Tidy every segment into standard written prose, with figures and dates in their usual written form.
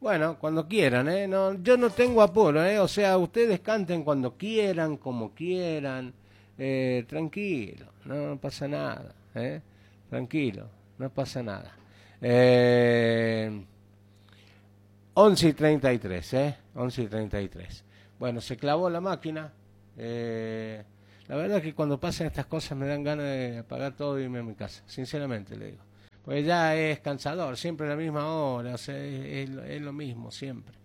Bueno, cuando quieran, ¿eh? No, yo no tengo apuro, ¿eh? O sea, ustedes canten cuando quieran, como quieran. Tranquilo, no pasa nada, ¿eh? Tranquilo, no pasa nada. 11:33, ¿eh? 11:33. Bueno, se clavó la máquina. La verdad es que cuando pasan estas cosas me dan ganas de apagar todo y irme a mi casa, sinceramente le digo. Pues ya es cansador, siempre a la misma hora, o sea, es lo mismo siempre.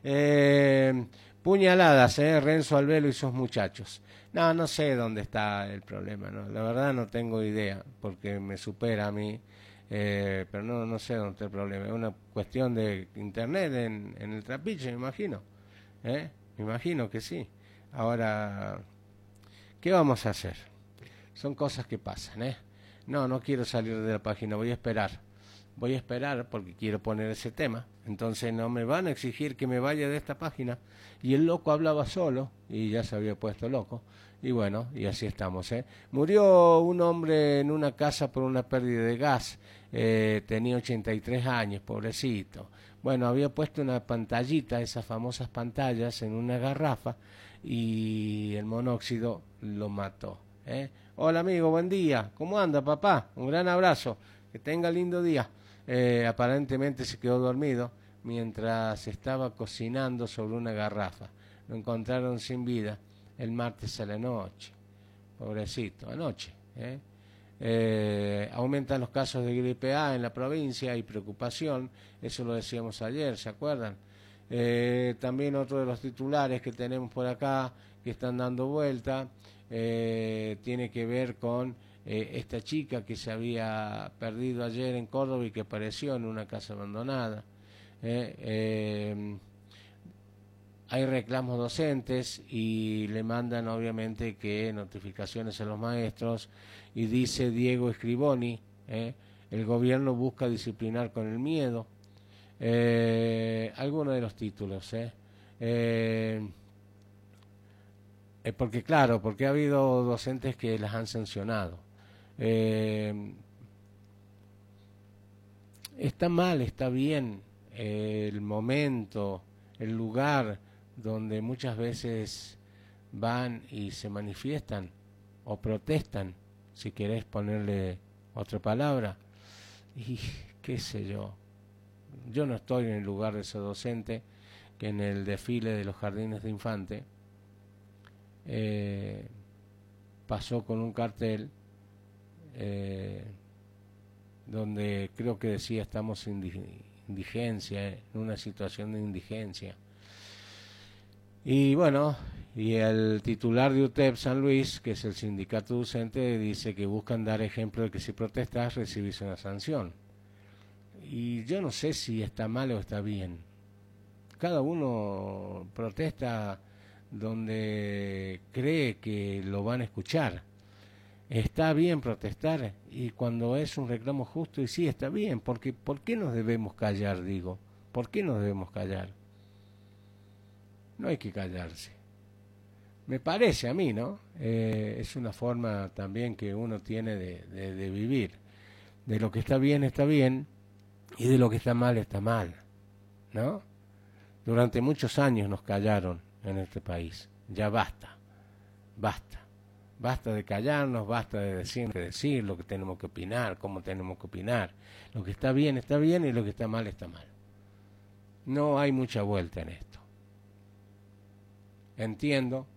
Puñaladas, Renzo Albelo y sus muchachos. No, no sé dónde está el problema, ¿no? La verdad no tengo idea, porque me supera a mí, pero no sé dónde está el problema. Es una cuestión de internet en el trapiche, me imagino. Me imagino que sí. Ahora, ¿qué vamos a hacer? Son cosas que pasan, No quiero salir de la página, voy a esperar. Voy a esperar porque quiero poner ese tema. Entonces no me van a exigir que me vaya de esta página. Y el loco hablaba solo y ya se había puesto loco. Y bueno, y así estamos, Murió un hombre en una casa por una pérdida de gas. Tenía 83 años, pobrecito. Bueno, había puesto una pantallita, esas famosas pantallas, en una garrafa y el monóxido lo mató, Hola amigo, buen día. ¿Cómo anda, papá? Un gran abrazo. Que tenga lindo día. Aparentemente se quedó dormido mientras estaba cocinando sobre una garrafa. Lo encontraron sin vida el martes a la noche. Pobrecito, anoche. Aumentan los casos de gripe A en la provincia, hay preocupación. Eso lo decíamos ayer, ¿se acuerdan? También otro de los titulares que tenemos por acá que están dando vuelta tiene que ver con esta chica que se había perdido ayer en Córdoba y que apareció en una casa abandonada. Hay reclamos docentes y le mandan obviamente que notificaciones a los maestros y dice Diego Scriboni, el gobierno busca disciplinar con el miedo. Algunos de los títulos, porque claro, porque ha habido docentes que las han sancionado. Está mal, está bien el momento, el lugar donde muchas veces van y se manifiestan o protestan, si querés ponerle otra palabra, y qué sé yo no estoy en el lugar de ese docente que en el desfile de los jardines de Infante pasó con un cartel donde creo que decía estamos en indigencia, en una situación de indigencia. Y bueno, y el titular de UTEP San Luis, que es el sindicato docente, dice que buscan dar ejemplo de que si protestas recibís una sanción. Y yo no sé si está mal o está bien. Cada uno protesta donde cree que lo van a escuchar. Está bien protestar y cuando es un reclamo justo, y sí, está bien, porque ¿por qué nos debemos callar, digo? ¿Por qué nos debemos callar? No hay que callarse. Me parece a mí, ¿no? Es una forma también que uno tiene de vivir. De lo que está bien, y de lo que está mal, ¿no? Durante muchos años nos callaron en este país. Ya basta. Basta de callarnos, basta de decir lo que tenemos que opinar, cómo tenemos que opinar. Lo que está bien y lo que está mal. No hay mucha vuelta en esto. Entiendo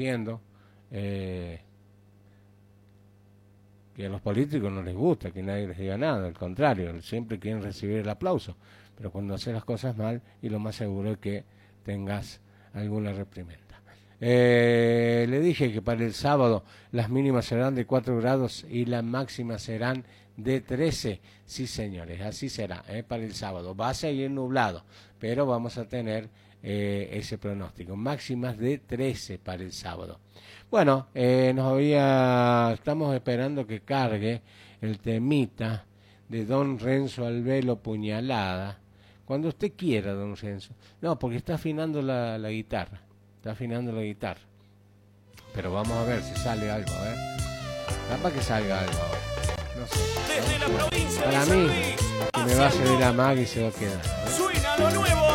que a los políticos no les gusta que nadie les diga nada, al contrario, siempre quieren recibir el aplauso, pero cuando haces las cosas mal, y lo más seguro es que tengas alguna reprimenda. Le dije que para el sábado las mínimas serán de 4 grados y las máximas serán de 13. Sí, señores, así será, para el sábado. Va a seguir nublado, pero vamos a tener ese pronóstico. Máximas de 13 para el sábado. Bueno, estamos esperando que cargue el temita de Don Renzo Albelo Puñalada. Cuando usted quiera, Don Renzo. No, porque está afinando la guitarra. Pero vamos a ver si sale algo, Capaz que salga algo, No sé. Desde la provincia Para de San mí, Luis, que me va a servir a Maggie y se va a quedar. suena lo nuevo.